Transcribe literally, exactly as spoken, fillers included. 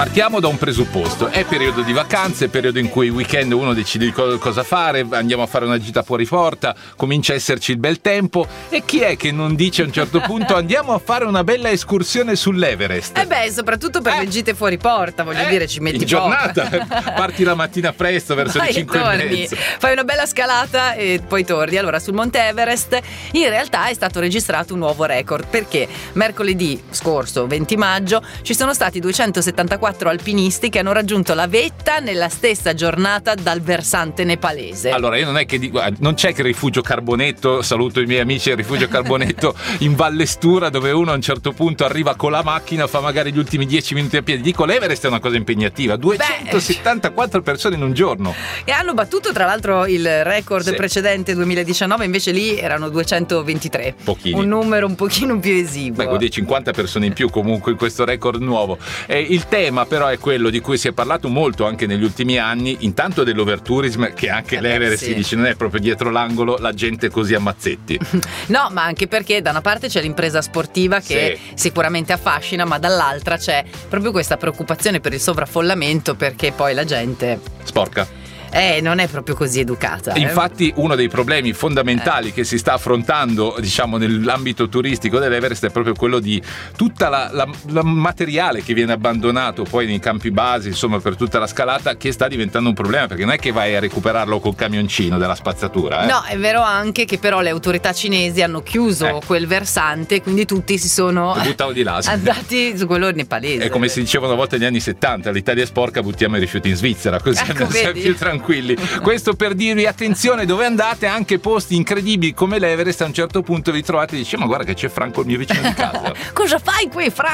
Partiamo da un presupposto: è periodo di vacanze, è periodo in cui il weekend uno decide di co- cosa fare, andiamo a fare una gita fuori porta, comincia a esserci il bel tempo, e chi è che non dice a un certo punto andiamo a fare una bella escursione sull'Everest? Eh beh, soprattutto per Eh. le gite fuori porta, voglio Eh, dire, ci metti in giornata, parti la mattina presto verso Vai le e cinque e torni, mezza. fai una bella scalata e poi torni. Allora, sul Monte Everest in realtà è stato registrato un nuovo record, perché mercoledì scorso, venti maggio, ci sono stati duecentosettantaquattro alpinisti che hanno raggiunto la vetta nella stessa giornata dal versante nepalese. Allora, io non è che dico, non c'è che il rifugio Carbonetto, saluto i miei amici del rifugio Carbonetto in Vallestura, dove uno a un certo punto arriva con la macchina, fa magari gli ultimi dieci minuti a piedi. Dico, l'Everest è una cosa impegnativa, duecentosettantaquattro persone in un giorno. E hanno battuto tra l'altro il record Sì. precedente duemiladiciannove, invece lì erano duecentoventitré. Pochini. Un numero un pochino più esiguo. Beh, vuol dire cinquanta persone in più comunque in questo record nuovo. Eh, il tema però è quello di cui si è parlato molto anche negli ultimi anni, intanto dell'overtourism, che anche Eh beh, l'Everest sì. si dice non è proprio dietro l'angolo la gente così a mazzetti. No, ma anche perché da una parte c'è l'impresa sportiva che Sì. sicuramente affascina, ma dall'altra c'è proprio questa preoccupazione per il sovraffollamento, perché poi la gente Sporca. eh, non è proprio così educata. eh. Infatti uno dei problemi fondamentali che si sta affrontando, diciamo, nell'ambito turistico dell'Everest è proprio quello di tutta la, la, la materiale che viene abbandonato poi nei campi base, insomma, per tutta la scalata, che sta diventando un problema, perché non è che vai a recuperarlo col camioncino della spazzatura. Eh? No, è vero anche che però le autorità cinesi hanno chiuso Eh. quel versante, quindi tutti si sono Lo buttavo di là. andati su quello nepalese. È come si diceva una volta negli anni settanta, l'Italia è sporca, buttiamo i rifiuti in Svizzera, così Ecco, siamo vedi? più tranquilli. Questo per dirvi, attenzione dove andate, anche posti incredibili come l'Everest, a un certo punto vi trovate e dice ma guarda che c'è Franco il mio vicino di casa. Cosa fai qui, Fra?